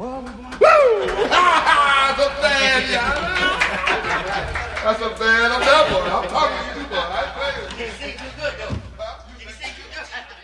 That's a bad, that's a bad, I'm talking to you.